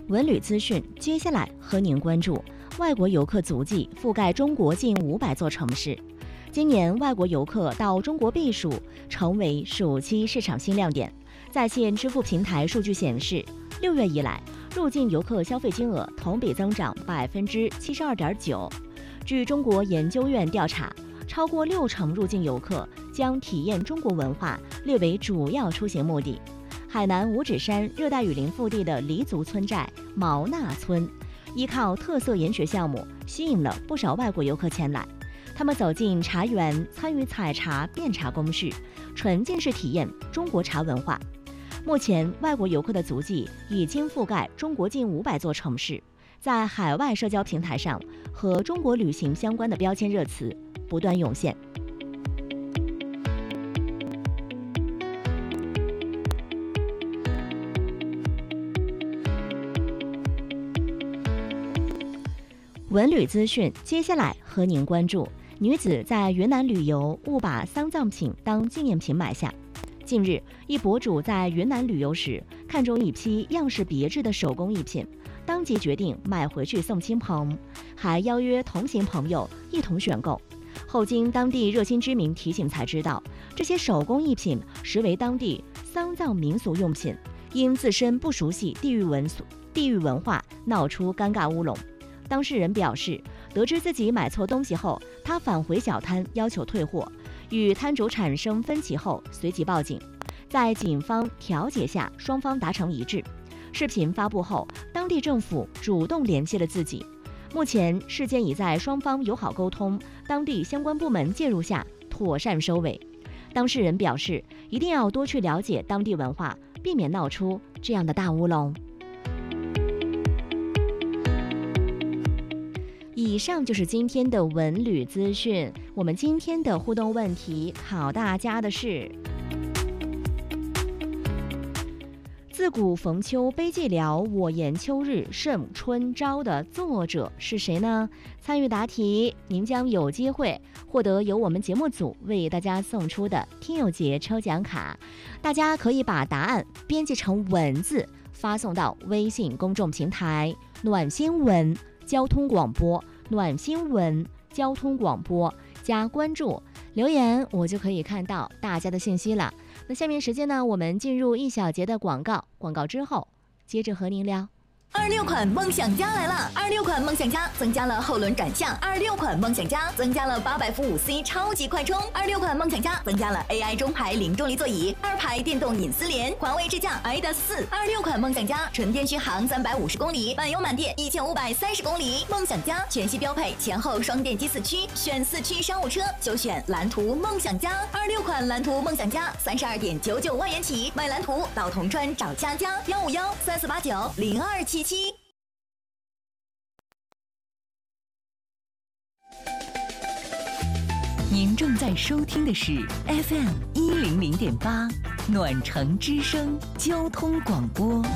文旅资讯，接下来和您关注外国游客足迹覆盖中国近500座城市。今年外国游客到中国避暑，成为暑期市场新亮点。在线支付平台数据显示，6月以来，入境游客消费金额同比增长72.9%。据中国研究院调查，超过60%入境游客将体验中国文化列为主要出行目的。海南五指山热带雨林腹地的黎族村寨毛纳村，依靠特色研学项目，吸引了不少外国游客前来。他们走进茶园，参与采茶、遍茶工序，沉浸式体验中国茶文化。目前，外国游客的足迹已经覆盖中国近500座城市，在海外社交平台上，和中国旅行相关的标签热词不断涌现。文旅资讯，接下来和您关注：女子在云南旅游误把丧葬品当纪念品买下。近日，一博主在云南旅游时看中一批样式别致的手工艺品，当即决定买回去送亲朋，还邀约同行朋友一同选购。后经当地热心居民提醒才知道，这些手工艺品实为当地丧葬民俗用品，因自身不熟悉地域文化，闹出尴尬乌龙。当事人表示，得知自己买错东西后，他返回小摊要求退货，与摊主产生分歧后，随即报警。在警方调解下，双方达成一致。视频发布后，当地政府主动联系了自己。目前，事件已在双方友好沟通、当地相关部门介入下妥善收尾。当事人表示，一定要多去了解当地文化，避免闹出这样的大乌龙。以上就是今天的文旅资讯。我们今天的互动问题考大家的是：自古逢秋悲寂寥，我言秋日胜春朝的作者是谁呢？参与答题，您将有机会获得由我们节目组为大家送出的听友节抽奖卡。大家可以把答案编辑成文字发送到微信公众平台暖新闻交通广播，暖新闻交通广播，加关注留言，我就可以看到大家的信息了。那下面时间呢，我们进入一小节的广告之后接着和您聊。 26款梦想家来了！26款梦想家增加了后轮转向，26款梦想家增加了800伏5C 超级快充，26款梦想家增加了 AI 中排零重力座椅，2排电动隐私联，环卫智驾 i-4。26款梦想家纯电续航350公里，满油满电1530公里。梦想家全系标配前后双电机4驱，选4驱商务车就选蓝图梦想家。26款蓝图梦想家32.99万元起，买蓝图到铜川找佳佳15134890277。您正在收听的是 FM100.8暖城之声交通广播。